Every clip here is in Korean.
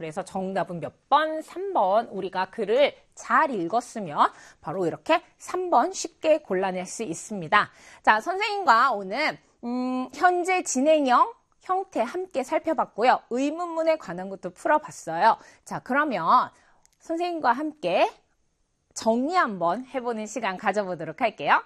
그래서 정답은 몇 번? 3번. 우리가 글을 잘 읽었으면 바로 이렇게 3번 쉽게 골라낼 수 있습니다. 자, 선생님과 오늘 현재 진행형 형태 함께 살펴봤고요. 의문문에 관한 것도 풀어봤어요. 자, 그러면 선생님과 함께 정리 한번 해보는 시간 가져보도록 할게요.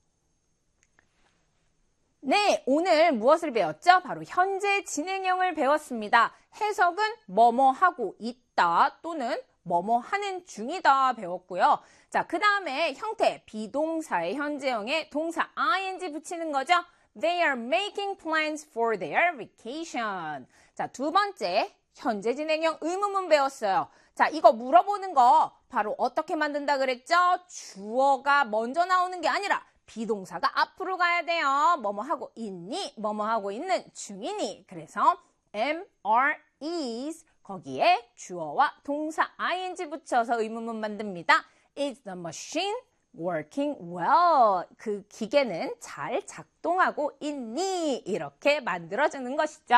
네, 오늘 무엇을 배웠죠? 바로 현재 진행형을 배웠습니다. 해석은 뭐뭐 하고 있다 또는 뭐뭐 하는 중이다 배웠고요. 자, 그 다음에 형태, 비동사의 현재형에 동사 ing 붙이는 거죠. They are making plans for their vacation. 자, 두 번째, 현재 진행형 의문문 배웠어요. 자, 이거 물어보는 거 바로 어떻게 만든다 그랬죠? 주어가 먼저 나오는 게 아니라 비동사가 앞으로 가야 돼요. 뭐뭐 하고 있니? 뭐뭐 하고 있는 중이니? 그래서 am, are, is 거기에 주어와 동사 ing 붙여서 의문문 만듭니다. Is the machine working well? 그 기계는 잘 작동하고 있니? 이렇게 만들어주는 것이죠.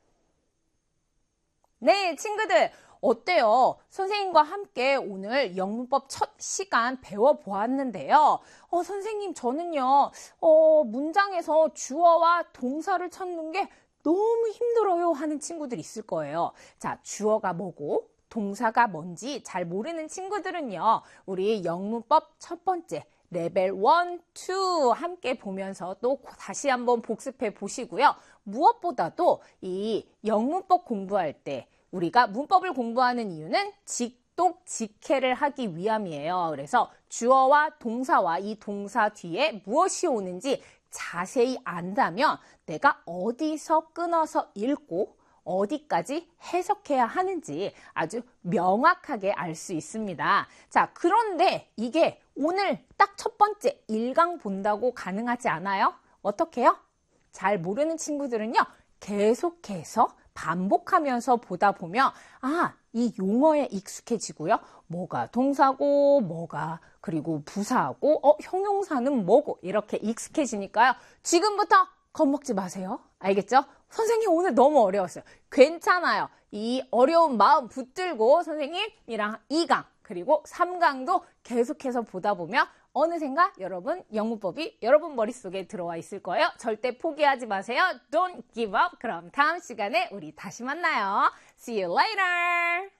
네, 친구들 어때요? 선생님과 함께 오늘 영문법 첫 시간 배워보았는데요. 선생님 저는요 문장에서 주어와 동사를 찾는 게 너무 힘들어요 하는 친구들이 있을 거예요. 자, 주어가 뭐고 동사가 뭔지 잘 모르는 친구들은요. 우리 영문법 첫 번째 레벨 1, 2 함께 보면서 또 다시 한번 복습해 보시고요. 무엇보다도 이 영문법 공부할 때 우리가 문법을 공부하는 이유는 직독직해를 하기 위함이에요. 그래서 주어와 동사와 이 동사 뒤에 무엇이 오는지 자세히 안다면 내가 어디서 끊어서 읽고 어디까지 해석해야 하는지 아주 명확하게 알 수 있습니다. 자, 그런데 이게 오늘 딱 첫 번째 1강 본다고 가능하지 않아요? 어떻게 해요? 잘 모르는 친구들은요. 계속해서 반복하면서 보다 보면 이 용어에 익숙해지고요. 뭐가 동사고 뭐가 그리고 부사하고 형용사는 뭐고 이렇게 익숙해지니까요. 지금부터 겁먹지 마세요. 알겠죠? 선생님 오늘 너무 어려웠어요. 괜찮아요. 이 어려운 마음 붙들고 선생님이랑 2강 그리고 3강도 계속해서 보다 보면 어느샌가 여러분 영문법이 여러분 머릿속에 들어와 있을 거예요. 절대 포기하지 마세요. Don't give up. 그럼 다음 시간에 우리 다시 만나요. See you later.